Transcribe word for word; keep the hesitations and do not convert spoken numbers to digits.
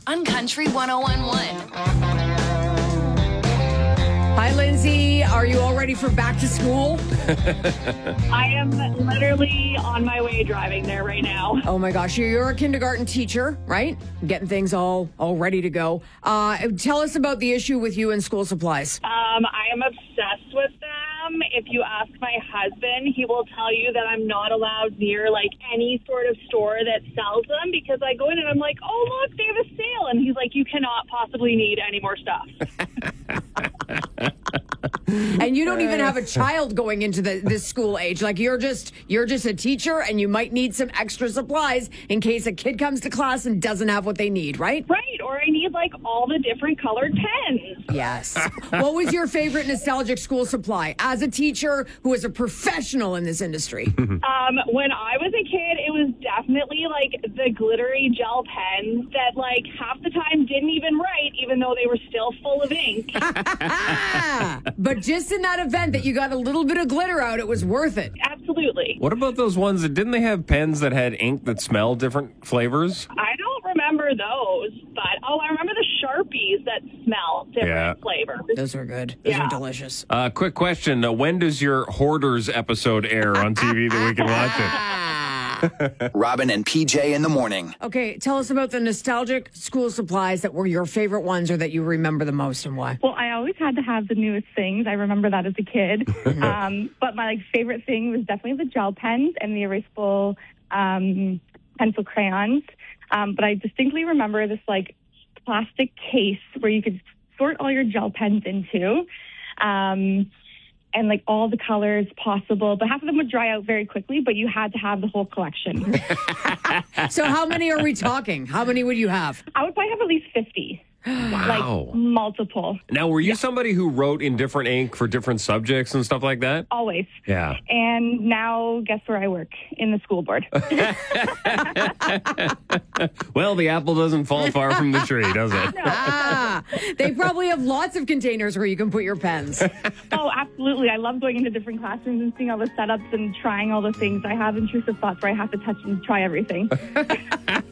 on Country one oh one point one. Hi, Lindsay. Are you all ready for back to school? I am literally on my way driving there right now. Oh my gosh, you're a kindergarten teacher, right? Getting things all all ready to go. Uh, tell us about the issue with you and school supplies. Um, I am obsessed with them. If you ask my husband, he will tell you that I'm not allowed near like any sort of store that sells them because I go in and I'm like, oh look, they have a sale, and he's like, you cannot possibly need any more stuff. And you don't even have a child going into the this school age. Like you're just you're just a teacher, and you might need some extra supplies in case a kid comes to class and doesn't have what they need, right? Right, or I need like all the different colored pens. Yes. What was your favorite nostalgic school supply as a teacher who is a professional in this industry? Um, when I was a kid, it was definitely like the glittery gel pens that like half the time didn't even write, even though they were still full of ink. But just in that event that you got a little bit of glitter out, it was worth it. Absolutely. What about those ones that didn't they have pens that had ink that smelled different flavors? I don't remember those, but oh, I remember the Sharpies that smell different Yeah. flavors. Those are good. Those Yeah. are delicious. Uh, quick question. Uh, when does your Hoarders episode air on T V that we can watch it? Robin and P J in the morning. Okay, tell us about the nostalgic school supplies that were your favorite ones or that you remember the most, and why. Well, I always had to have the newest things. I remember that as a kid. um, but my like favorite thing was definitely the gel pens and the erasable um, pencil crayons. Um, but I distinctly remember this like plastic case where you could sort all your gel pens into. Um, and like all the colors possible, but half of them would dry out very quickly, but you had to have the whole collection. So how many are we talking? How many would you have? I would probably have at least fifty. Wow. Like multiple. Now, were you somebody who wrote in different ink for different subjects and stuff like that? Always. Yeah. And now, guess where I work? In the school board. Well, the apple doesn't fall far from the tree, does it? Ah, they probably have lots of containers where you can put your pens. Oh, absolutely. I love going into different classrooms and seeing all the setups and trying all the things. I have intrusive thoughts where I have to touch and try everything.